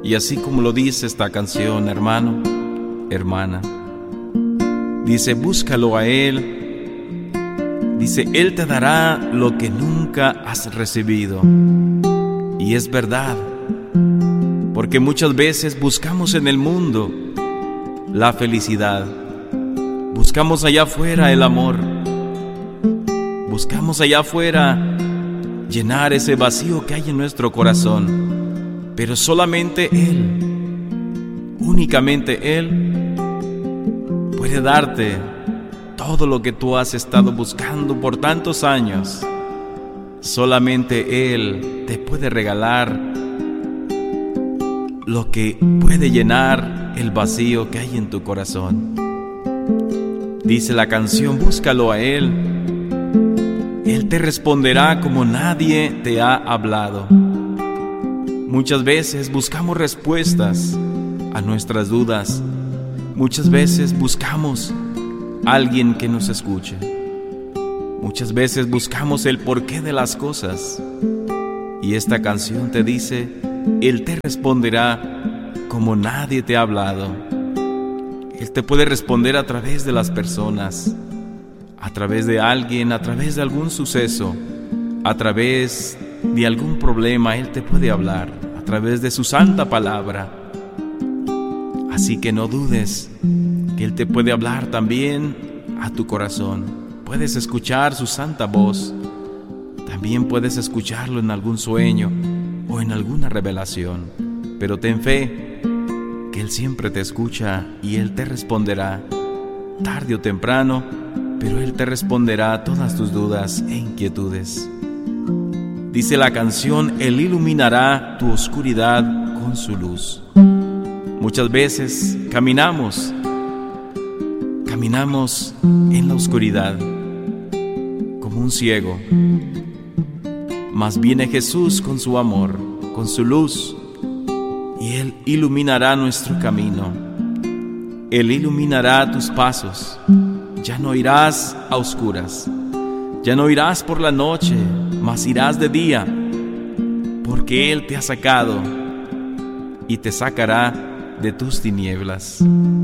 Y así como lo dice esta canción, hermano, hermana, dice, búscalo a Él. Dice, Él te dará lo que nunca has recibido. Y es verdad, porque muchas veces buscamos en el mundo la felicidad, buscamos allá afuera el amor, buscamos allá afuera llenar ese vacío que hay en nuestro corazón, pero solamente Él, únicamente Él, puede darte todo lo que tú has estado buscando por tantos años. Solamente Él te puede regalar lo que puede llenar el vacío que hay en tu corazón. Dice la canción, búscalo a Él. Él te responderá como nadie te ha hablado. Muchas veces buscamos respuestas a nuestras dudas. Muchas veces buscamos a alguien que nos escuche. Muchas veces buscamos el porqué de las cosas. Y esta canción te dice, Él te responderá como nadie te ha hablado. Él te puede responder a través de las personas, a través de alguien, a través de algún suceso, a través de algún problema. Él te puede hablar a través de su santa palabra. Así que no dudes que Él te puede hablar también a tu corazón. Puedes escuchar su santa voz. También puedes escucharlo en algún sueño o en alguna revelación. Pero ten fe que Él siempre te escucha y Él te responderá tarde o temprano, pero Él te responderá a todas tus dudas e inquietudes. Dice la canción, Él iluminará tu oscuridad con su luz. Muchas veces caminamos en la oscuridad como un ciego. Mas viene Jesús con su amor, con su luz, y Él iluminará nuestro camino. Él iluminará tus pasos. Ya no irás a oscuras, ya no irás por la noche, mas irás de día, porque Él te ha sacado y te sacará de tus tinieblas.